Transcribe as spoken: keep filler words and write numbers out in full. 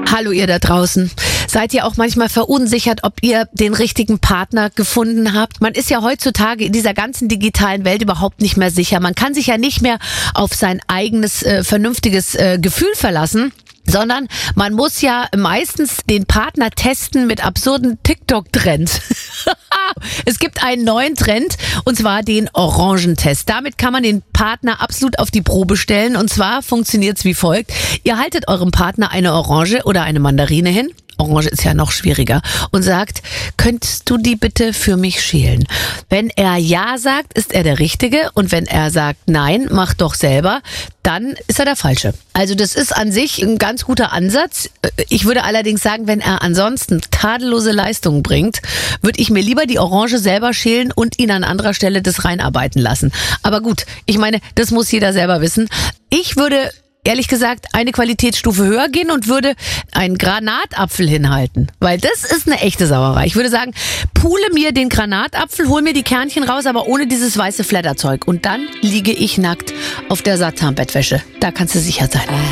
Hallo ihr da draußen. Seid ihr auch manchmal verunsichert, ob ihr den richtigen Partner gefunden habt? Man ist ja heutzutage in dieser ganzen digitalen Welt überhaupt nicht mehr sicher. Man kann sich ja nicht mehr auf sein eigenes, äh, vernünftiges äh, Gefühl verlassen, sondern man muss ja meistens den Partner testen mit absurden TikTok-Trends. Es gibt einen neuen Trend, und zwar den Orangentest. Damit kann man den Partner absolut auf die Probe stellen, und zwar funktioniert es wie folgt. Ihr haltet eurem Partner eine Orange oder eine Mandarine hin. Orange ist ja noch schwieriger. Und sagt, könntest du die bitte für mich schälen? Wenn er ja sagt, ist er der Richtige. Und wenn er sagt, nein, mach doch selber, dann ist er der Falsche. Also das ist an sich ein ganz guter Ansatz. Ich würde allerdings sagen, wenn er ansonsten tadellose Leistungen bringt, würde ich mir lieber die Orange selber schälen und ihn an anderer Stelle das reinarbeiten lassen. Aber gut, ich meine, das muss jeder selber wissen. Ich würde ehrlich gesagt eine Qualitätsstufe höher gehen und würde einen Granatapfel hinhalten. Weil das ist eine echte Sauerei. Ich würde sagen, pule mir den Granatapfel, hol mir die Kernchen raus, aber ohne dieses weiße Flatterzeug. Und dann liege ich nackt auf der Satan-Bettwäsche. Da kannst du sicher sein.